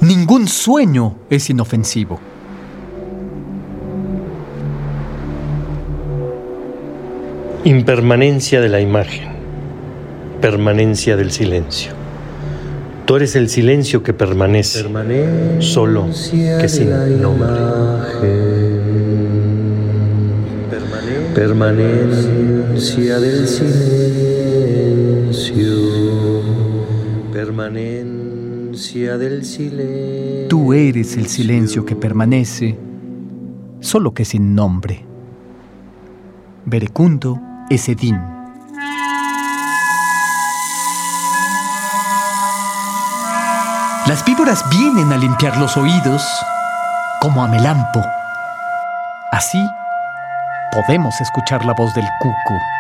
Ningún sueño es inofensivo. Impermanencia de la imagen, permanencia del silencio. Tú eres el silencio que permanece, solo que sin nombre. Permanencia del silencio, permanencia del silencio. Tú eres el silencio que permanece, solo que sin nombre. Verecunto Esedín. Las víboras vienen a limpiar los oídos como a Melampo. Así podemos escuchar la voz del cuco.